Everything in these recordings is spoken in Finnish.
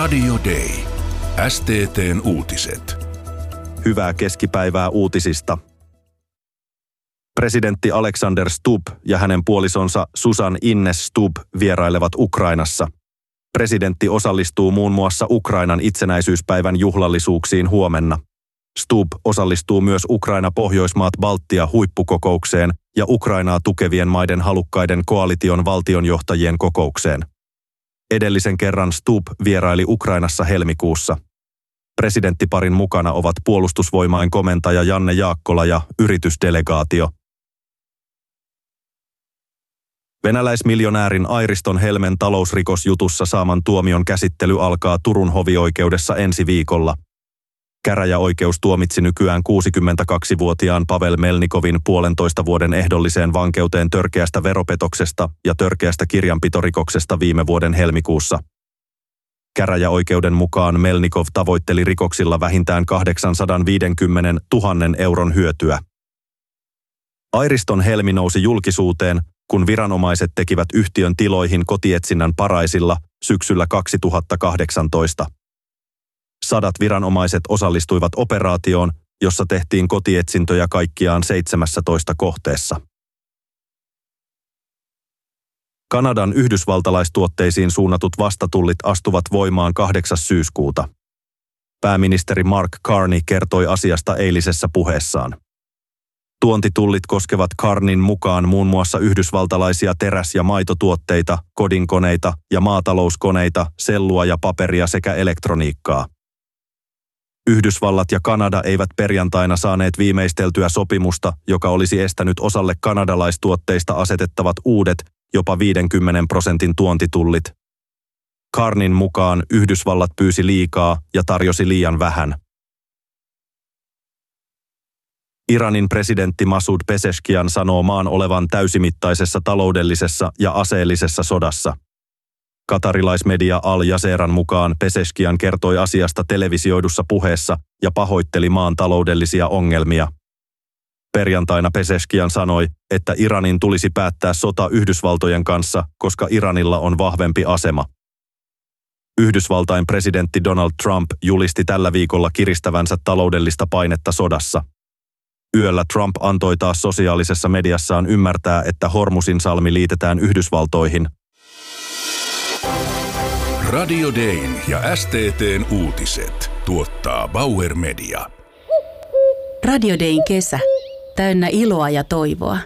Radio Day. STT:n uutiset. Hyvää keskipäivää uutisista. Presidentti Alexander Stubb ja hänen puolisonsa Susan Ines Stubb vierailevat Ukrainassa. Presidentti osallistuu muun muassa Ukrainan itsenäisyyspäivän juhlallisuuksiin huomenna. Stubb osallistuu myös Ukraina-Pohjoismaat-Baltia huippukokoukseen ja Ukrainaa tukevien maiden halukkaiden koalition valtionjohtajien kokoukseen. Edellisen kerran Stubb vieraili Ukrainassa helmikuussa. Presidenttiparin mukana ovat puolustusvoimain komentaja Janne Jaakkola ja yritysdelegaatio. Venäläismiljonäärin Airiston Helmen talousrikosjutussa saaman tuomion käsittely alkaa Turun hovioikeudessa ensi viikolla. Käräjäoikeus tuomitsi nykyään 62-vuotiaan Pavel Melnikovin 1,5 vuoden ehdolliseen vankeuteen törkeästä veropetoksesta ja törkeästä kirjanpitorikoksesta viime vuoden helmikuussa. Käräjäoikeuden mukaan Melnikov tavoitteli rikoksilla vähintään 850 000 euron hyötyä. Airiston Helmi nousi julkisuuteen, kun viranomaiset tekivät yhtiön tiloihin kotietsinnän Paraisilla syksyllä 2018. Sadat viranomaiset osallistuivat operaatioon, jossa tehtiin kotietsintöjä kaikkiaan 17 kohteessa. Kanadan yhdysvaltalaistuotteisiin suunnatut vastatullit astuvat voimaan 8. syyskuuta. Pääministeri Mark Carney kertoi asiasta eilisessä puheessaan. Tuontitullit koskevat Carneyn mukaan muun muassa yhdysvaltalaisia teräs- ja maitotuotteita, kodinkoneita ja maatalouskoneita, sellua ja paperia sekä elektroniikkaa. Yhdysvallat ja Kanada eivät perjantaina saaneet viimeisteltyä sopimusta, joka olisi estänyt osalle kanadalaistuotteista asetettavat uudet, jopa 50% tuontitullit. Carneyn mukaan Yhdysvallat pyysi liikaa ja tarjosi liian vähän. Iranin presidentti Masoud Pezeshkian sanoo maan olevan täysimittaisessa taloudellisessa ja aseellisessa sodassa. Katarilaismedia Al Jazeeran mukaan Pezeshkian kertoi asiasta televisioidussa puheessa ja pahoitteli maan taloudellisia ongelmia. Perjantaina Pezeshkian sanoi, että Iranin tulisi päättää sota Yhdysvaltojen kanssa, koska Iranilla on vahvempi asema. Yhdysvaltain presidentti Donald Trump julisti tällä viikolla kiristävänsä taloudellista painetta sodassa. Yöllä Trump antoi taas sosiaalisessa mediassaan ymmärtää, että Hormuzin salmi liitetään Yhdysvaltoihin. Radio Dayn ja STT:n uutiset tuottaa Bauer Media. Radio Dayn kesä. Täynnä iloa ja toivoa.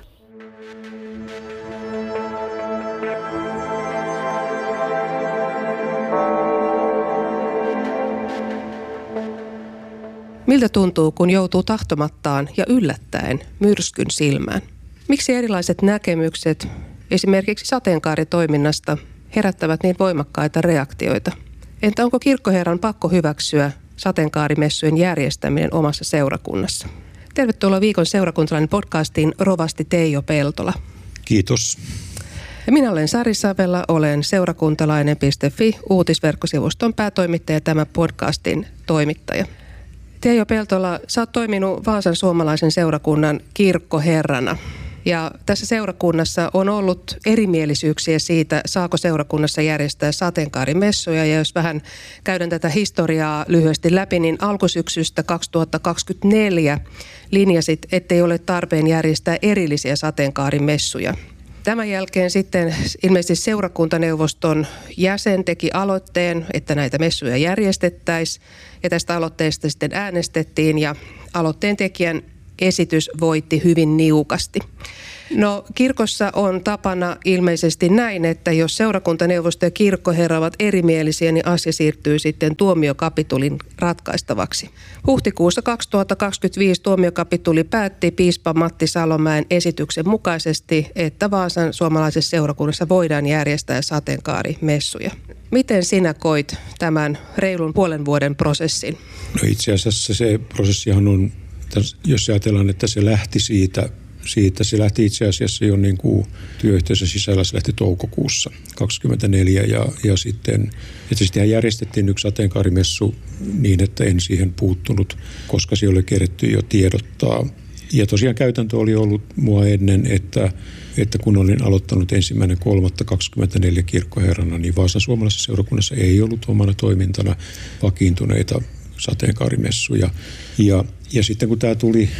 Miltä tuntuu, kun joutuu tahtomattaan ja yllättäen myrskyn silmään? Miksi erilaiset näkemykset, esimerkiksi sateenkaaritoiminnasta, herättävät niin voimakkaita reaktioita? Entä onko kirkkoherran pakko hyväksyä sateenkaarimessujen järjestäminen omassa seurakunnassa? Tervetuloa viikon seurakuntalainen podcastiin rovasti Teijo Peltola. Kiitos. Ja minä olen Sari Savela, olen seurakuntalainen.fi uutisverkkosivuston päätoimittaja ja tämän podcastin toimittaja. Teijo Peltola, sä oot toiminut Vaasan suomalaisen seurakunnan kirkkoherrana. Ja tässä seurakunnassa on ollut erimielisyyksiä siitä, saako seurakunnassa järjestää sateenkaarimessuja. Ja jos vähän käydään tätä historiaa lyhyesti läpi, niin alkusyksystä 2024 linjasit, ettei ole tarpeen järjestää erillisiä sateenkaarimessuja. Tämän jälkeen sitten ilmeisesti seurakuntaneuvoston jäsen teki aloitteen, että näitä messuja järjestettäisiin. Ja tästä aloitteesta sitten äänestettiin ja aloitteen tekijän esitys voitti hyvin niukasti. No kirkossa on tapana ilmeisesti näin, että jos seurakuntaneuvosto ja kirkkoherra ovat erimielisiä, niin asia siirtyy sitten tuomiokapitulin ratkaistavaksi. Huhtikuussa 2025 tuomiokapituli päätti piispa Matti Salomäen esityksen mukaisesti, että Vaasan suomalaisessa seurakunnassa voidaan järjestää sateenkaarimessuja. Miten sinä koit tämän reilun puolen vuoden prosessin? No itse asiassa se prosessihan on, jos ajatellaan, että se lähti siitä se lähti itse asiassa jo niin kuin työyhteisön sisällä, se lähti toukokuussa 2024 ja sitten järjestettiin yksi sateenkaarimessu niin, että en siihen puuttunut, koska se oli keretty jo tiedottaa Ja tosiaan käytäntö oli ollut mua ennen, että kun olin aloittanut 1.3.24 kirkkoherrana, niin Vaasan suomalaisessa seurakunnassa ei ollut omana toimintana vakiintuneita sateenkaarimessuja. Ja sitten kun tämä tuli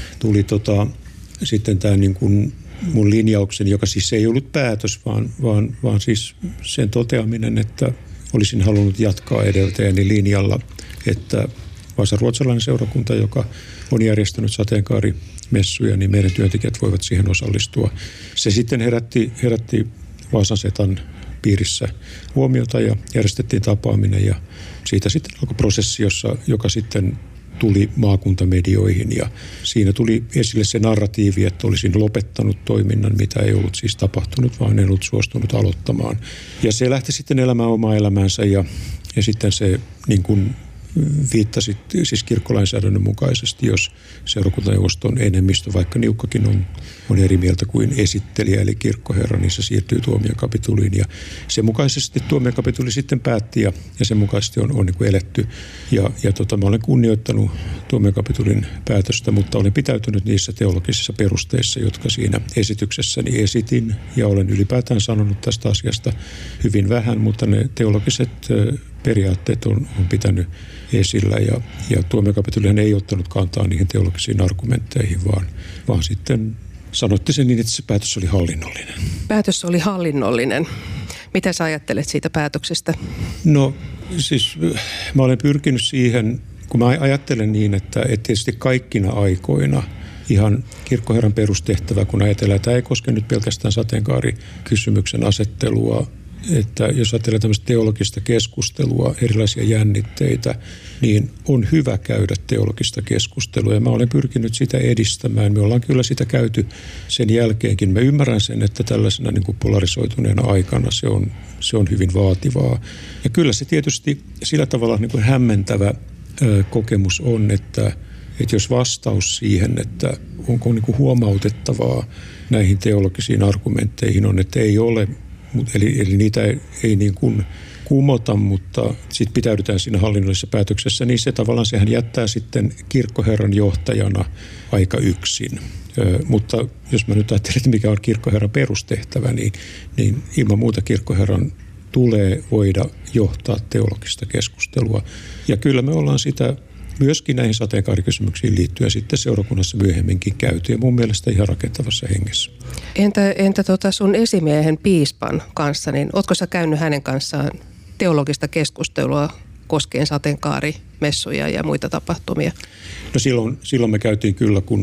sitten tämä niin kuin mun linjaukseni, joka siis ei ollut päätös, vaan siis sen toteaminen, että olisin halunnut jatkaa edeltäjäni linjalla, että Vaasan ruotsalainen seurakunta, joka on järjestänyt sateenkaarimessuja, niin meidän työntekijät voivat siihen osallistua. Se sitten herätti Vaasan setan piirissä huomiota ja järjestettiin tapaaminen ja siitä sitten alkoi prosessi, joka sitten tuli maakuntamedioihin ja siinä tuli esille se narratiivi, että olisin lopettanut toiminnan, mitä ei ollut siis tapahtunut, vaan en ollut suostunut aloittamaan. Ja se lähti sitten elämään omaa elämäänsä ja sitten se niin kuin viittasi siis kirkkolainsäädännön mukaisesti, jos seurakuntaneuvoston enemmistö, vaikka niukkakin on eri mieltä kuin esittelijä eli kirkkoherra, niin se siirtyy tuomiokapituliin. Ja sen mukaisesti tuomiokapituli sitten päätti ja sen mukaisesti on niin kuin eletty. Ja mä olen kunnioittanut tuomiokapitulin päätöstä, mutta olen pitäytynyt niissä teologisissa perusteissa, jotka siinä esityksessäni esitin. Ja olen ylipäätään sanonut tästä asiasta hyvin vähän, mutta ne teologiset periaatteet on pitänyt esillä ja tuomiokapitulihan ei ottanut kantaa niihin teologisiin argumentteihin, vaan sitten sanoitte sen niin, että se päätös oli hallinnollinen. Päätös oli hallinnollinen. Mitä sä ajattelet siitä päätöksestä? No siis mä olen pyrkinyt siihen, kun mä ajattelen niin, että tietysti kaikkina aikoina ihan kirkkoherran perustehtävä, kun ajatellaan, että tämä ei koske nyt pelkästään sateenkaarikysymyksen asettelua, että jos ajatellaan tämmöistä teologista keskustelua, erilaisia jännitteitä, niin on hyvä käydä teologista keskustelua ja mä olen pyrkinyt sitä edistämään. Me ollaan kyllä sitä käyty sen jälkeenkin. Mä ymmärrän sen, että tällaisena niin kuin polarisoituneena aikana se on hyvin vaativaa. Ja kyllä se tietysti sillä tavalla niin kuin hämmentävä kokemus on, että jos vastaus siihen, että onko niin kuin huomautettavaa näihin teologisiin argumentteihin on, että ei ole, eli niitä ei niin kuin kumota, mutta sitten pitäydytään siinä hallinnollisessa päätöksessä, niin se tavallaan sehän jättää sitten kirkkoherran johtajana aika yksin. Mutta jos mä nyt ajattelen, että mikä on kirkkoherran perustehtävä, niin ilman muuta kirkkoherran tulee voida johtaa teologista keskustelua. Ja kyllä me ollaan sitä myöskin näihin sateenkaarikysymyksiin liittyen sitten seurakunnassa myöhemminkin käyty ja mun mielestä ihan rakentavassa hengessä. Entä sun esimiehen piispan kanssa, niin ootko sä käynyt hänen kanssaan teologista keskustelua koskien sateenkaarimessuja ja muita tapahtumia? No silloin me käytiin kyllä, kun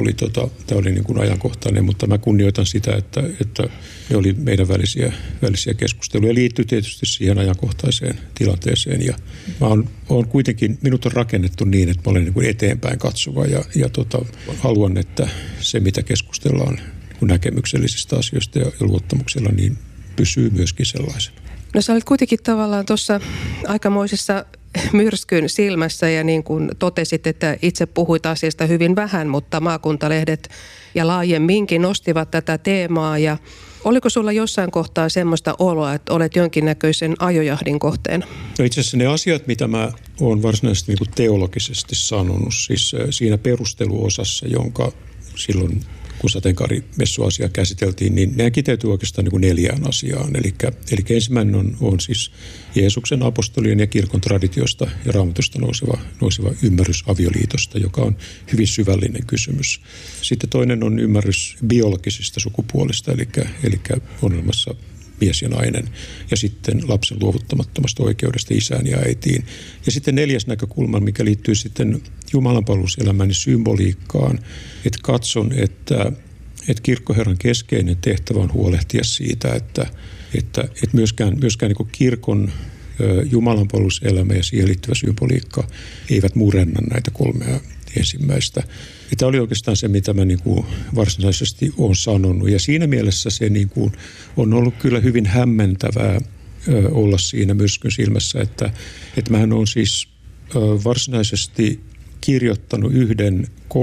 tämä oli niin kuin ajankohtainen, mutta mä kunnioitan sitä, että ne oli meidän välisiä keskusteluja. Liittyy tietysti siihen ajankohtaiseen tilanteeseen ja mä oon kuitenkin, minut on rakennettu niin, että mä olen niin kuin eteenpäin katsova ja haluan, että se mitä keskustellaan näkemyksellisistä asioista ja luottamuksella, niin pysyy myöskin sellaisena. No sä olet kuitenkin tavallaan tuossa aikamoisessa myrskyn silmässä ja niin kuin totesit, että itse puhuit asiasta hyvin vähän, mutta maakuntalehdet ja laajemminkin nostivat tätä teemaa ja oliko sulla jossain kohtaa semmoista oloa, että olet jonkinnäköisen ajojahdin kohteena? No itse asiassa ne asiat, mitä mä oon varsinaisesti niin kuin teologisesti sanonut, siis siinä perusteluosassa, jonka silloin kun sateenkaarimessuasiaa käsiteltiin, niin ne kiteytyy oikeastaan niin kuin 4 asiaan. Eli ensimmäinen on siis Jeesuksen, apostolien ja kirkon traditiosta ja Raamatusta nouseva ymmärrys avioliitosta, joka on hyvin syvällinen kysymys. Sitten toinen on ymmärrys biologisista sukupuolista, eli on olemassa mies ja nainen, ja sitten lapsen luovuttamattomasta oikeudesta isään ja äitiin. Ja sitten 4. näkökulma, mikä liittyy sitten jumalanpalveluselämään ja symboliikkaan, että katson, että kirkkoherran keskeinen tehtävä on huolehtia siitä, että myöskään niin kuin kirkon jumalanpalveluselämä ja siihen liittyvä symboliikka eivät murenna näitä 3 ensimmäistä. Ja tämä oli oikeastaan se, mitä mä niin kuin varsinaisesti olen sanonut. Ja siinä mielessä se niin kuin on ollut kyllä hyvin hämmentävää olla siinä myrskyn silmässä, että mähän olen siis varsinaisesti kirjoittanut 1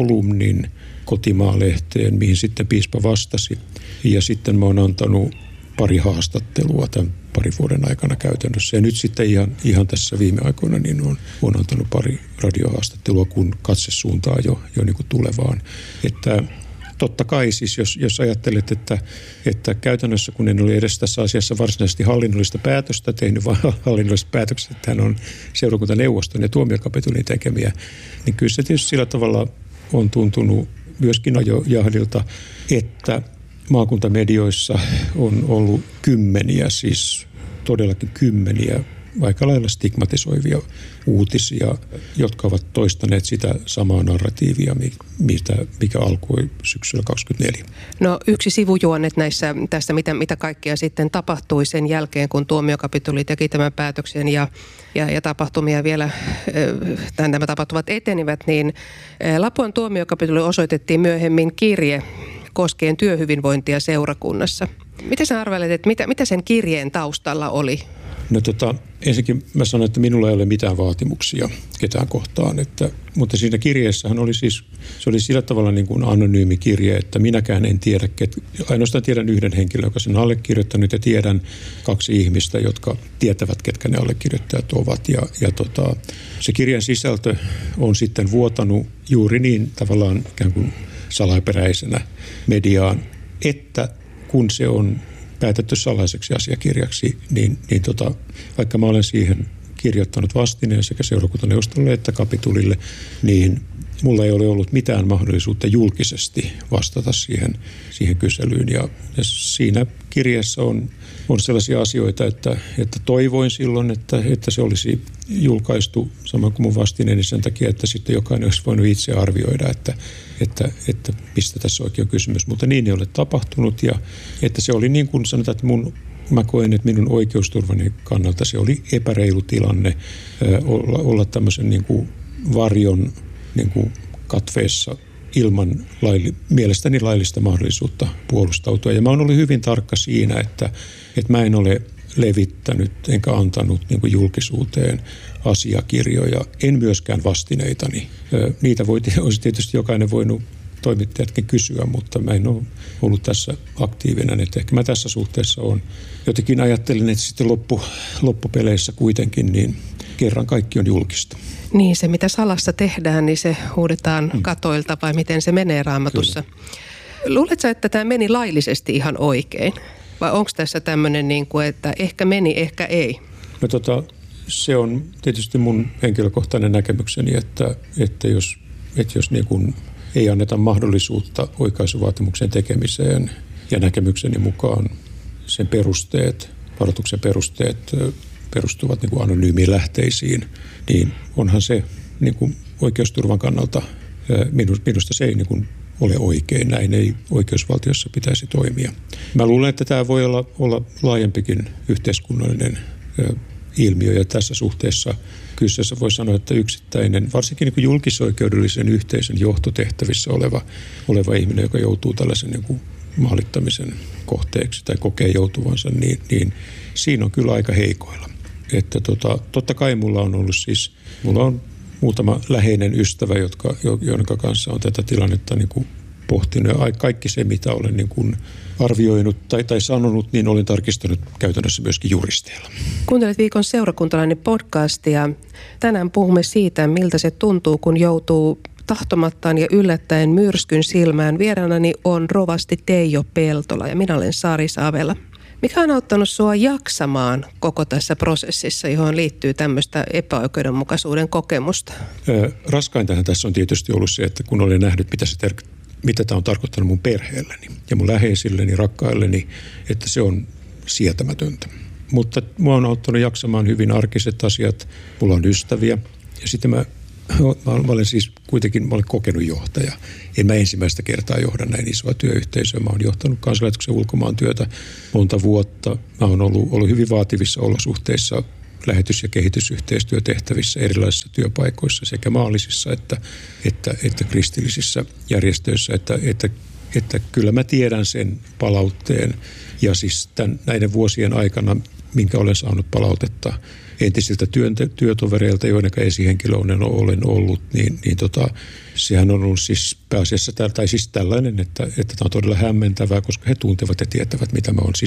kolumnin Kotimaa-lehteen, mihin sitten piispa vastasi. Ja sitten mä oon antanut pari haastattelua tämän parin vuoden aikana käytännössä. Ja nyt sitten ihan tässä viime aikoina niin on antanut pari radiohaastattelua, kun katse suuntaa jo niin kuin tulevaan. Että totta kai siis, jos ajattelet, että käytännössä kun en ole edes tässä asiassa varsinaisesti hallinnollista päätöstä tehnyt, vaan hallinnolliset päätökset, että hän on seurakuntaneuvoston ja tuomiokapitulin tekemiä, niin kyllä se tietysti sillä tavalla on tuntunut myöskin ajojahdilta, että maakuntamedioissa on ollut kymmeniä, siis todellakin kymmeniä aika lailla stigmatisoivia uutisia, jotka ovat toistaneet sitä samaa narratiivia, mikä alkoi syksyllä 2024. No yksi sivujuonnet tästä, mitä kaikkea sitten tapahtui sen jälkeen, kun tuomiokapituli teki tämän päätöksen ja tapahtumia vielä, nämä tapahtuvat etenivät, niin Lapuan tuomiokapituli osoitettiin myöhemmin kirje koskien työhyvinvointia seurakunnassa. Mitä sä arvelet, että mitä sen kirjeen taustalla oli? No ensinnäkin mä sanoin, että minulla ei ole mitään vaatimuksia ketään kohtaan, mutta siinä kirjeessähän oli siis, se oli sillä tavalla niin kuin anonyymi kirje, että minäkään en tiedä, ainoastaan tiedän yhden henkilön, joka sen allekirjoittanut ja tiedän 2 ihmistä, jotka tietävät, ketkä ne allekirjoittajat ovat ja se kirjeen sisältö on sitten vuotanut juuri niin tavallaan ikään kuin salaperäisenä mediaan, että kun se on päätetty salaiseksi asiakirjaksi, niin vaikka mä olen siihen kirjoittanut vastineen sekä seurakuntaneuvostolle että kapitulille, niin mulla ei ole ollut mitään mahdollisuutta julkisesti vastata siihen kyselyyn. Ja siinä kirjeessä on sellaisia asioita, että toivoin silloin, että se olisi julkaistu samoin kuin mun vastineeni sen takia, että sitten jokainen olisi voinut itse arvioida, että mistä tässä oikein on kysymys. Mutta niin ei ole tapahtunut ja että se oli niin kuin sanotaan, että mä koen, että minun oikeusturvani kannalta se oli epäreilu tilanne olla tämmöisen niin kuin varjon niin kuin katveessa ilman mielestäni laillista mahdollisuutta puolustautua. Ja mä oon ollut hyvin tarkka siinä, että mä en ole levittänyt enkä antanut niin kuin julkisuuteen asiakirjoja, en myöskään vastineitani. Niitä olisi tietysti jokainen voinut toimittajatkin kysyä, mutta mä en ole ollut tässä aktiivinen. Että ehkä mä tässä suhteessa olen. Jotenkin ajattelin, että sitten loppupeleissä kuitenkin niin kerran kaikki on julkista. Niin, se mitä salassa tehdään, niin se huudetaan katoilta vai miten se menee Raamatussa. Kyllä. Luuletko, että tämä meni laillisesti ihan oikein? Vai onko tässä tämmöinen, niin kuin, että ehkä meni, ehkä ei? No se on tietysti mun henkilökohtainen näkemykseni, että jos niin kuin ei anneta mahdollisuutta oikaisuvaatimuksen tekemiseen ja näkemykseni mukaan sen varoituksen perusteet perustuvat niin kuin anonyymiin lähteisiin, niin onhan se niin kuin oikeusturvan kannalta, minusta se ei niin kuin ole oikein. Näin ei oikeusvaltiossa pitäisi toimia. Mä luulen, että tämä voi olla laajempikin yhteiskunnallinen ilmiö ja tässä suhteessa kyseessä voi sanoa, että yksittäinen, varsinkin niin kuin julkisoikeudellisen yhteisön johtotehtävissä oleva ihminen, joka joutuu tällaisen niin kuin maalittamisen kohteeksi tai kokee joutuvansa, niin siinä on kyllä aika heikoilla. Että totta kai mulla on muutama läheinen ystävä, joiden kanssa on tätä tilannetta niin kuin pohtinut. Ja kaikki se, mitä olen niin kuin arvioinut tai sanonut, niin olen tarkistanut käytännössä myöskin juristeilla. Kuuntelet Viikon seurakuntalainen podcastia. Tänään puhumme siitä, miltä se tuntuu, kun joutuu tahtomattaan ja yllättäen myrskyn silmään. Vieraanani on rovasti Teijo Peltola ja minä olen Sari Savela. Mikä on auttanut sinua jaksamaan koko tässä prosessissa, johon liittyy tämmöistä epäoikeudenmukaisuuden kokemusta? Raskaintahan tässä on tietysti ollut se, että kun olen nähnyt, mitä tämä on tarkoittanut mun perheelleni ja mun läheisilleni, rakkailleni, että se on sietämätöntä. Mutta mua on auttanut jaksamaan hyvin arkiset asiat. Mulla on ystäviä ja sitten mä olen siis kuitenkin kokenut johtaja. En mä ensimmäistä kertaa johda näin isoa työyhteisöä. Mä oon johtanut kansanlähetyksen ulkomaan työtä monta vuotta. Mä oon ollut hyvin vaativissa olosuhteissa lähetys- ja kehitysyhteistyötehtävissä erilaisissa työpaikoissa sekä maallisissa että kristillisissä järjestöissä. Että kyllä mä tiedän sen palautteen ja siis näiden vuosien aikana, minkä olen saanut palautetta entisiltä työtovereilta, joiden esihenkilö olen ollut, niin sehän on ollut siis pääasiassa tällainen, että tämä on todella hämmentävää, koska he tuntevat ja tietävät, mitä mä oon siis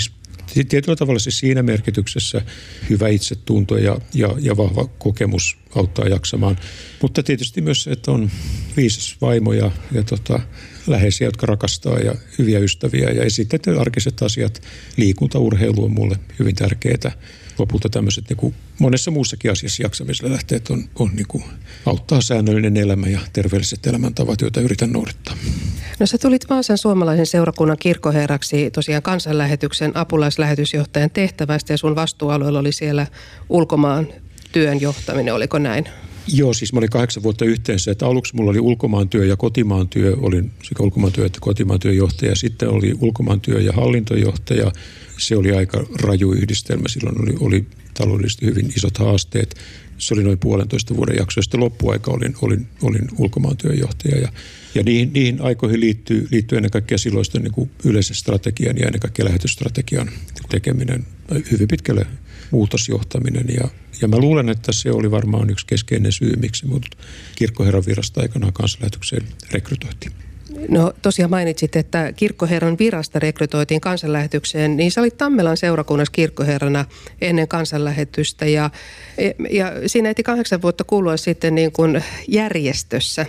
tietyllä tavalla se siinä merkityksessä hyvä itsetunto ja vahva kokemus auttaa jaksamaan. Mutta tietysti myös se, että on viisas vaimo ja läheisiä, jotka rakastaa ja hyviä ystäviä. Ja sitten arkiset asiat, liikunta, urheilu on mulle hyvin tärkeää. Lopulta tämmöiset niin monessa muussakin asiassa jaksamisella lähteet on niin kuin auttaa säännöllinen elämä ja terveelliset elämäntavat, joita yritän noudattaa. No sä tulit Vaasan suomalaisen seurakunnan kirkkoherraksi tosiaan kansanlähetyksen apulaislähetysjohtajan tehtävästä ja sun vastuualueella oli siellä ulkomaan työn johtaminen, oliko näin? Joo, siis mä olin 8 vuotta yhteensä, että aluksi mulla oli ulkomaantyö ja kotimaantyö, olin sekä ulkomaantyö että kotimaantyöjohtaja, sitten oli ulkomaantyö ja hallintojohtaja. Se oli aika raju yhdistelmä, silloin oli taloudellisesti hyvin isot haasteet. Se oli noin 1,5 vuoden jakso ja sitten loppuaika olin ulkomaantyöjohtaja ja niihin aikoihin liittyy ennen kaikkea silloista niin kuin yleisen strategian ja ennen kaikkea lähetysstrategian tekeminen, hyvin pitkälle muutosjohtaminen ja mä luulen, että se oli varmaan yksi keskeinen syy, miksi mut kirkkoherran virasta aikanaan kansanlähetykseen rekrytoitiin. No tosiaan mainitsit, että kirkkoherran virasta rekrytoitiin kansanlähetykseen, niin sä olit Tammelan seurakunnassa kirkkoherrana ennen kansanlähetystä ja siinä ehti 8 vuotta kulua sitten niin kuin järjestössä,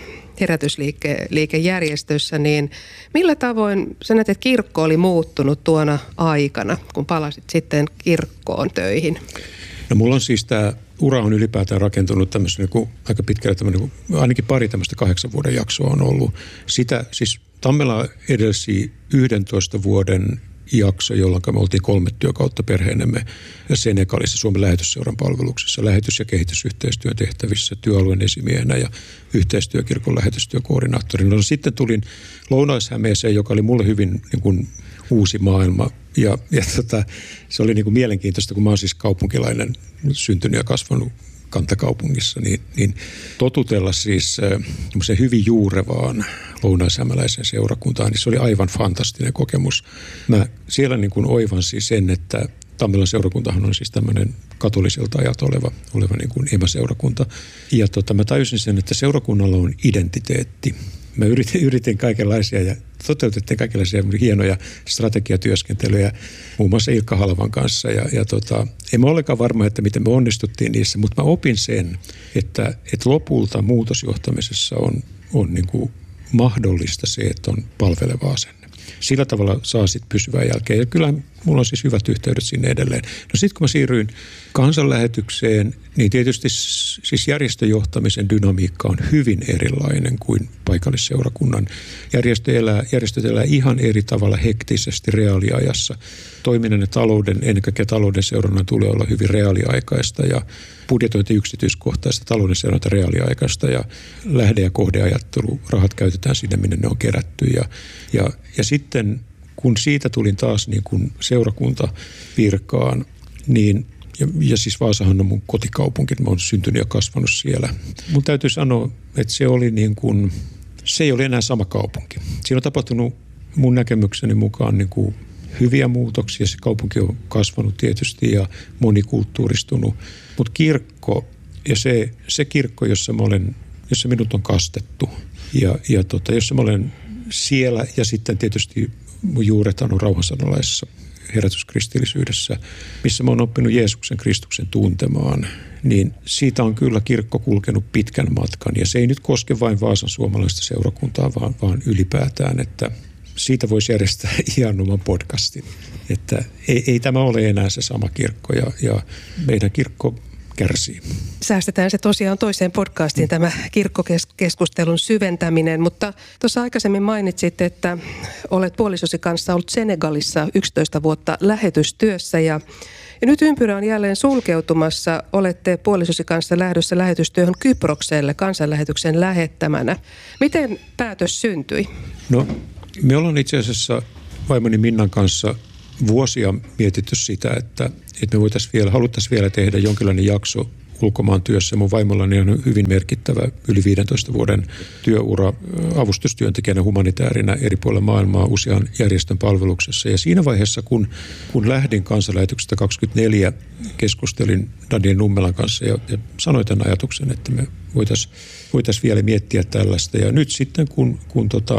herätysliikejärjestössä, niin millä tavoin sä näet, että kirkko oli muuttunut tuona aikana, kun palasit sitten kirkkoon töihin? No mulla on siis tämä ura on ylipäätään rakentunut tämmöisen niin aika pitkälle tämmöinen, ainakin pari tämmöistä 8 vuoden jaksoa on ollut. Sitä siis Tammela edelsi 11 vuoden jakso, jolloin me oltiin 3 työkautta perheenemme Senegalissa Suomen lähetysseuran palveluksessa, lähetys- ja kehitysyhteistyön tehtävissä työalueen esimiehenä ja yhteistyökirkon lähetystyökoordinaattorina. No, sitten tulin Lounais-Hämeeseen, joka oli mulle hyvin niin kuin uusi maailma ja se oli niin kuin mielenkiintoista, kun mä oon siis kaupunkilainen, syntynyt ja kasvanut kantakaupungissa, niin totutella siis semmoisen hyvin juurevaan lounais-hämäläisen seurakuntaan, niin se oli aivan fantastinen kokemus. Mä siellä niin kuin oivansin sen, että Tammelan seurakuntahan on siis tämmöinen katoliselta ajat oleva niin kuin emäseurakunta. Ja mä tajusin sen, että seurakunnalla on identiteetti. Mä yritin kaikenlaisia ja toteutettiin kaikenlaisia hienoja strategiatyöskentelyjä muun muassa Ilkka Halvan kanssa. En mä olekaan varma, että miten me onnistuttiin niissä, mutta mä opin sen, että lopulta muutosjohtamisessa on niin kuin mahdollista se, että on palveleva asenne. Sillä tavalla saa sitten pysyvää jälkeen. Ja kyllä mulla on siis hyvät yhteydet sinne edelleen. No sitten kun mä siirryin kansanlähetykseen, niin tietysti siis järjestöjohtamisen dynamiikka on hyvin erilainen kuin paikallisseurakunnan. Järjestöt elää ihan eri tavalla hektisesti reaaliajassa. Toiminnan ja ennen kaikkea talouden seurannan tulee olla hyvin reaaliaikaista ja budjetointi yksityiskohtaista, talouden seuranta reaaliaikaista ja lähde- ja kohdeajattelu, rahat käytetään sinne, minne ne on kerätty. Ja sitten kun siitä tulin taas niin kuin seurakuntavirkaan, niin ja siis Vaasahan on mun kotikaupunki, mä oon syntynyt ja kasvanut siellä. Mun täytyy sanoa, että se ei ole enää sama kaupunki. Siinä on tapahtunut mun näkemykseni mukaan niin kuin hyviä muutoksia. Se kaupunki on kasvanut tietysti ja monikulttuuristunut. Mutta kirkko ja se kirkko, jossa minut on kastettu ja jossa mä olen siellä ja sitten tietysti mun juuret on rauhansanolaisessa herätyskristillisyydessä, missä mä oon oppinut Jeesuksen Kristuksen tuntemaan, niin siitä on kyllä kirkko kulkenut pitkän matkan. Ja se ei nyt koske vain Vaasan suomalaista seurakuntaa, vaan ylipäätään, että siitä voisi järjestää ihan oman podcastin. Että ei tämä ole enää se sama kirkko ja meidän kirkko kärsii. Säästetään se tosiaan toiseen podcastiin, tämä kirkkokeskustelun syventäminen, mutta tuossa aikaisemmin mainitsit, että olet puolisosi kanssa ollut Senegalissa 11 vuotta lähetystyössä ja nyt ympyrä on jälleen sulkeutumassa. Olette puolisosi kanssa lähdössä lähetystyöhön Kyprokselle kansanlähetyksen lähettämänä. Miten päätös syntyi? No, me ollaan itse asiassa vaimoni Minnan kanssa vuosia mietitty sitä, että me haluttaisiin vielä tehdä jonkinlainen jakso ulkomaan työssä. Mun vaimollani on hyvin merkittävä yli 15 vuoden työura avustustyöntekijänä humanitäärinä eri puolilla maailmaa usean järjestön palveluksessa. Ja siinä vaiheessa, kun lähdin kansanlähetyksestä 24, keskustelin Daniel Nummelan kanssa ja sanoin tämän ajatuksen, että me voitaisiin vielä miettiä tällaista. Ja nyt sitten, kun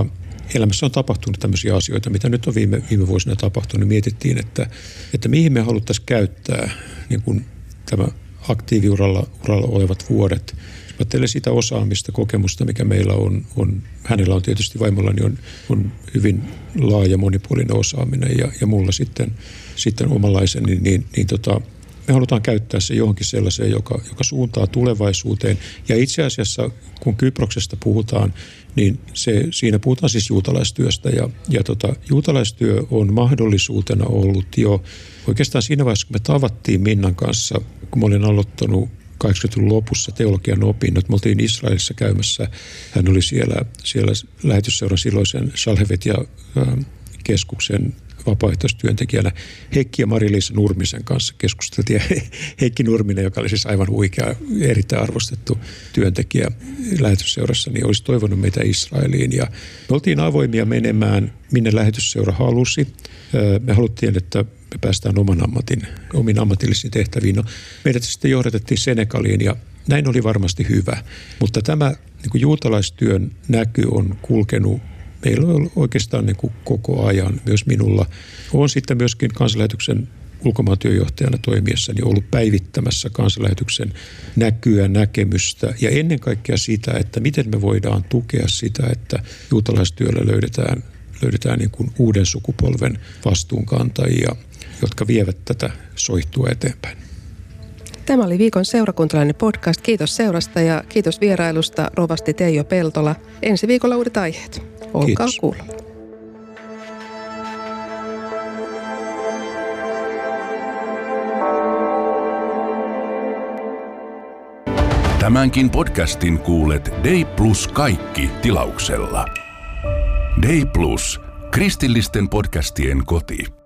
elämässä on tapahtunut tämmöisiä asioita, mitä nyt on viime vuosina tapahtunut. Mietittiin, että mihin me haluttaisiin käyttää niin kuin tämä aktiiviuralla olevat vuodet. Ajattelee sitä osaamista, kokemusta, mikä meillä on. Hänellä on tietysti vaimollani on hyvin laaja monipuolinen osaaminen ja mulla sitten omanlaiseni, niin me halutaan käyttää se johonkin sellaiseen, joka suuntaa tulevaisuuteen. Ja itse asiassa, kun Kyproksesta puhutaan, niin siinä puhutaan siis juutalaistyöstä. Ja juutalaistyö on mahdollisuutena ollut jo oikeastaan siinä vaiheessa, kun me tavattiin Minnan kanssa, kun mä olin aloittanut 80-luvun lopussa teologian opinnot. Me oltiin Israelissa käymässä. Hän oli siellä lähetysseuran silloisen Shalhevet-keskuksen vapaaehtoistyöntekijänä Heikki ja Mari-Liisa Nurmisen kanssa keskusteltiin. Heikki Nurminen, joka oli siis aivan huikea, erittäin arvostettu työntekijä lähetysseurassa, niin olisi toivonut meitä Israeliin. Ja me oltiin avoimia menemään, minne lähetysseura halusi. Me haluttiin, että me päästään omiin ammatillisiin tehtäviin. No, meidät sitten johdatettiin Senegaliin ja näin oli varmasti hyvä. Mutta tämä niin kuin juutalaistyön näky on kulkenut meillä on oikeastaan niin kuin koko ajan, myös minulla. Olen sitten myöskin kansanlähetyksen ulkomaantyöjohtajana toimiessani ollut päivittämässä kansanlähetyksen näkyä, näkemystä ja ennen kaikkea sitä, että miten me voidaan tukea sitä, että juutalaistyöllä löydetään niin kuin uuden sukupolven vastuunkantajia, jotka vievät tätä soihtua eteenpäin. Tämä oli viikon seurakuntalainen podcast. Kiitos seurasta ja kiitos vierailusta rovasti Teijo Peltola. Ensi viikolla uudet aiheet. Olkaa kuulolla. Tämänkin podcastin kuulet Day Plus kaikki -tilauksella. Day Plus, kristillisten podcastien koti.